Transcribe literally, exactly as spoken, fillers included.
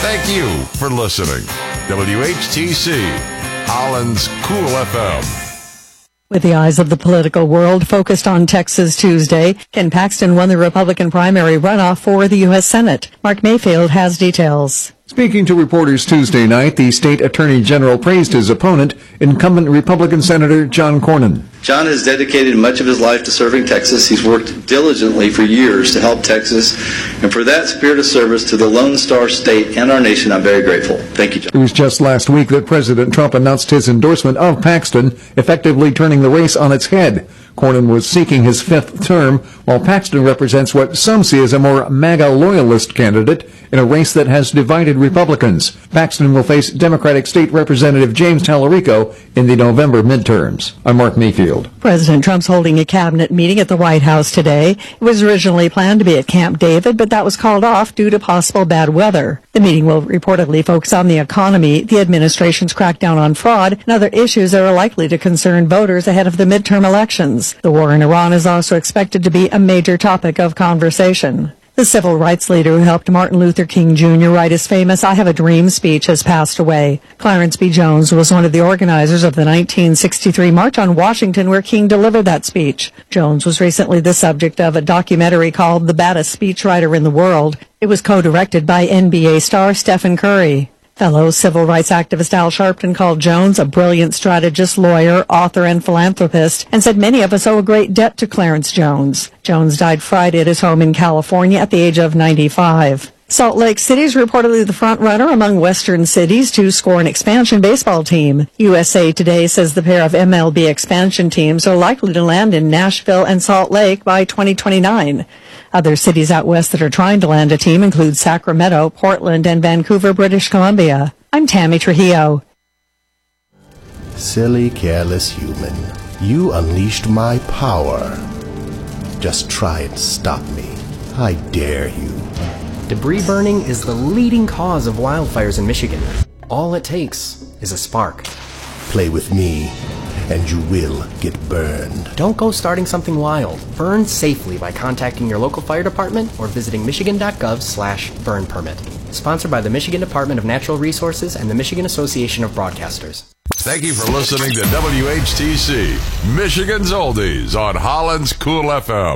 Thank you for listening. W H T C, Holland's Cool F M. With the eyes of the political world focused on Texas Tuesday, Ken Paxton won the Republican primary runoff for the U S Senate. Mark Mayfield has details. Speaking to reporters Tuesday night, the state attorney general praised his opponent, incumbent Republican Senator John Cornyn. John has dedicated much of his life to serving Texas. He's worked diligently for years to help Texas, and for that spirit of service to the Lone Star State and our nation, I'm very grateful. Thank you, John. It was just last week that President Trump announced his endorsement of Paxton, effectively turning the race on its head. Cornyn was seeking his fifth term, while Paxton represents what some see as a more MAGA loyalist candidate in a race that has divided Republicans. Paxton will face Democratic State Representative James Tallarico in the November midterms. I'm Mark Mayfield. President Trump's holding a cabinet meeting at the White House today. It was originally planned to be at Camp David, but that was called off due to possible bad weather. The meeting will reportedly focus on the economy, the administration's crackdown on fraud, and other issues that are likely to concern voters ahead of the midterm elections. The war in Iran is also expected to be a major topic of conversation. The civil rights leader who helped Martin Luther King Junior write his famous I Have a Dream speech has passed away. Clarence B. Jones was one of the organizers of the nineteen sixty-three March on Washington where King delivered that speech. Jones was recently the subject of a documentary called The Baddest Speechwriter in the World. It was co-directed by N B A star Stephen Curry. Fellow civil rights activist Al Sharpton called Jones a brilliant strategist, lawyer, author, and philanthropist, and said many of us owe a great debt to Clarence Jones. Jones died Friday at his home in California at the age of ninety-five. Salt Lake City is reportedly the front runner among Western cities to score an expansion baseball team. U S A Today says the pair of M L B expansion teams are likely to land in Nashville and Salt Lake by twenty twenty-nine. Other cities out west that are trying to land a team include Sacramento, Portland, and Vancouver, British Columbia. I'm Tammy Trujillo. Silly, careless human. You unleashed my power. Just try and stop me. I dare you. Debris burning is the leading cause of wildfires in Michigan. All it takes is a spark. Play with me, and you will get burned. Don't go starting something wild. Burn safely by contacting your local fire department or visiting michigan.gov slash burn permit. Sponsored by the Michigan Department of Natural Resources and the Michigan Association of Broadcasters. Thank you for listening to W H T C, Michigan's Oldies on Holland's Cool F M.